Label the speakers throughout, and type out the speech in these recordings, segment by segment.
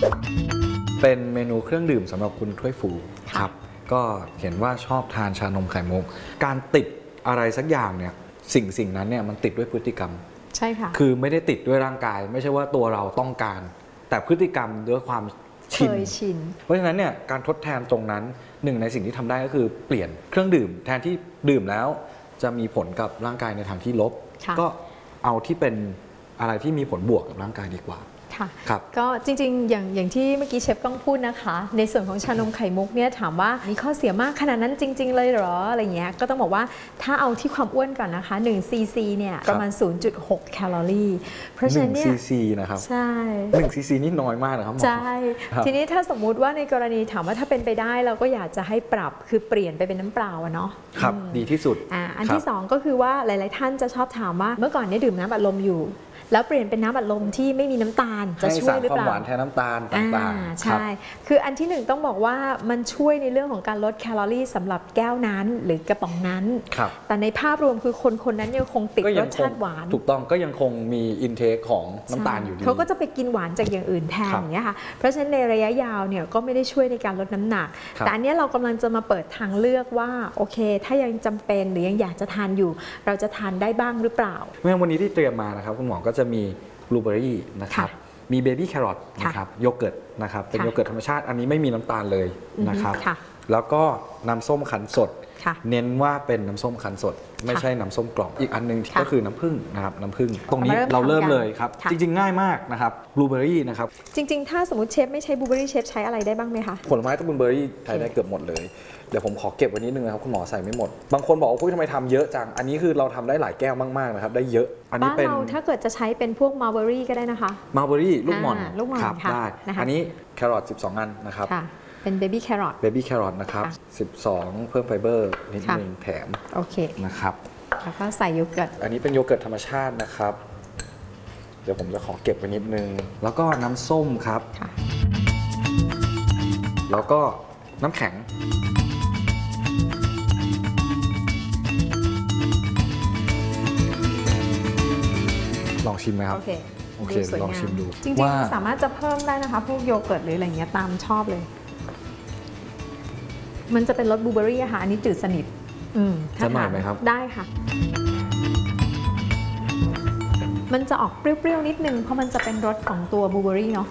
Speaker 1: เป็นเมนูเครื่องดื่มสำหรับคุณถ้วยฟูครับก็เห็นว่าชอบทานชานมไข่มุกการติดอะไรสักอย่างเนี่ยสิ่งนั้นเนี่ยมันติดด้วยพฤติกรรม
Speaker 2: ใช่ค่ะ
Speaker 1: คือไม่ได้ติดด้วยร่างกายไม่ใช่ว่าตัวเราต้องการแต่พฤติกรรมด้วยความชินเพราะฉะนั้นเนี่ยการทดแทนตรงนั้นหนึ่งในสิ่งที่ทำได้ก็คือเปลี่ยนเครื่องดื่มแทนที่ดื่มแล้วจะมีผลกับร่างกายในทางที่ลบก็เอาที่เป็นอะไรที่มีผลบวกกับร่างกายดีกว่า
Speaker 2: ค่ะก็จริงๆอย่างที่เมื่อกี้เชฟก้องพูดนะคะในส่วนของชานมไข่มุกเนี่ยถามว่ามีข้อเสียมากขนาดนั้นจริงๆเลยเหรออะไรเงี้ยก็ต้องบอกว่าถ้าเอาที่ความอ้วนก่อนนะคะ1 cc เนี่ยประมาณ 0.6 แคลอรี่เพราะฉะนั้นเนี่ย
Speaker 1: 1 cc นะครับ
Speaker 2: ใช่
Speaker 1: 1 cc นี่น้อยมากนะครับ
Speaker 2: ใช่ทีนี้ถ้าสมมุติว่าในกรณีถามว่าถ้าเป็นไปได้เราก็อยากจะให้ปรับคือเปลี่ยนไปเป็นน้ำเปล่าเนาะ
Speaker 1: ครับดีที่สุด
Speaker 2: อันที่2ก็คือว่าหลายๆท่านจะชอบถามว่าเมื่อก่อนเนี่ยดื่มน้ำอัดลมอยู่แล้วเปลี่ยนเป็นน้ำอัดลมที่ไม่มีน้ำตาลจะช่วยหรือเปล่า
Speaker 1: ให้สารความหวานแทนน้ำตาลต่าง
Speaker 2: ๆใช่คืออันที่1ต้องบอกว่ามันช่วยในเรื่องของการลดแคลอรี่สำหรับแก้วนั้นหรือกระป๋องนั้นแต่ในภาพรวมคือคนนั้นยังคงติดรสชาติหวาน
Speaker 1: ถูกต้องก็ยังคงมีอินเทคของน้ำตาลอยู่ดี
Speaker 2: เขาก็จะไปกินหวานจากอย่างอื่นแทนอย่างเงี้ยค่ะเพราะฉะนั้นในระยะยาวเนี่ยก็ไม่ได้ช่วยในการลดน้ำหนักแต่อันนี้เรากำลังจะมาเปิดทางเลือกว่าโอเคถ้ายังจำเป็นหรือยังอยากจะทานอยู่เราจะทานได้บ้างหรือเปล่า
Speaker 1: เมื่อวันนี้ที่เตรียมมานะครับคุณหมอก็จะมีบลูเบอรี่นะครับมีเบบี้แครอทนะครับโยเกิร์ตนะครับเป็นโยเกิร์ตธรรมชาติอันนี้ไม่มีน้ำตาลเลยนะครับแล้วก็น้ำส้มคั้นสดเน้นว่าเป็นน้ำส้มคั้นสดไม่ใช่น้ำส้มกล่องอีกอันนึงก็คือน้ำผึ้งนะครับน้ำผึ้งตรงนี้เราเริ่มเลยครับจริงๆง่ายมากนะครับบลูเบอรี่นะครับ
Speaker 2: จริงๆถ้าสมมติเชฟไม่ใช้บลูเบอรี่เชฟใช้อะไรได้บ้างไหมคะ
Speaker 1: ผลไม้ต้นบลูเบอรี่ใช้ได้เกือบหมดเลยเดี๋ยวผมขอเก็บไว้นิดนึงนะครับคุณหมอใส่ไม่หมดบางคนบอกว่าทำไมทำเยอะจังอันนี้คือเราทำได้หลายแก้วมากๆนะครับได้เยอะอันนี้เป็น
Speaker 2: ถ้าเกิดจะใช้เป็นพวกมัลเบอรี่ก็ได้นะคะ
Speaker 1: มัลเบอรี่ลูกหม่อน
Speaker 2: ครับ
Speaker 1: ได้อันนี้แครอท12อันนะครับ
Speaker 2: เป็นเบบี้แครอ
Speaker 1: ทนะครับ12เพิ่มไฟเบอร์นิดนึงแถม
Speaker 2: โอเค
Speaker 1: นะครับ
Speaker 2: แล้วก็ใส่โยเกิร์ต
Speaker 1: อันนี้เป็นโยเกิร์ตธรรมชาตินะครับเดี๋ยวผมจะขอเก็บไว้นิดนึงแล้วก็น้ำส้มครับแล้วก็น้ำแข็งลองชิมไหมครับโอเคลองชิมดู
Speaker 2: จริงๆสามารถจะเพิ่มได้นะคะพวกโยเกิร์ตหรืออะไรเงี้ยตามชอบเลยมันจะเป็นรสบลูเบอรี่ค่ะอันนี้จืดสนิท
Speaker 1: จะหน่อยไหมครับ
Speaker 2: ได้ค่ะมันจะออกเปรี้ยวๆนิดนึงเพราะมันจะเป็นรสของตัวบลูเบอรี่เนาะ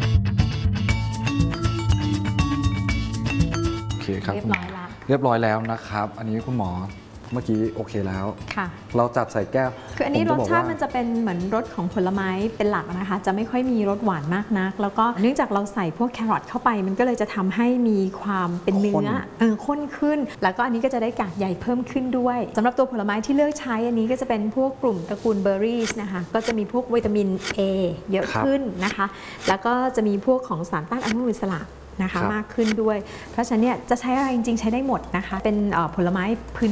Speaker 1: โอเคครับเรียบร้อยแล้วนะครับอันนี้คุณหมอเมื่อกี้โอเคแล้วเราจัดใส่แก้ว
Speaker 2: คืออันนี้รสชาติมันจะเป็นเหมือนรสของผลไม้เป็นหลักนะคะจะไม่ค่อยมีรสหวานมากนักแล้วก็เนื่องจากเราใส่พวกแครอทเข้าไปมันก็เลยจะทำให้มีความเป็นเนื้อข้นขึ้นแล้วก็อันนี้ก็จะได้กากใยเพิ่มขึ้นด้วยสำหรับตัวผลไม้ที่เลือกใช้อันนี้ก็จะเป็นพวกกลุ่มตระกูลเบอร์รี่นะคะก็จะมีพวกวิตามิน A เยอะขึ้นนะคะแล้วก็จะมีพวกของสารต้านอนุมูลอิสระนะคะมากขึ้นด้วยเพราะฉะนั้นเนี่ยจะใช้อะไรจริงๆใช้ได้หมดนะคะเป็นผลไม้พื้น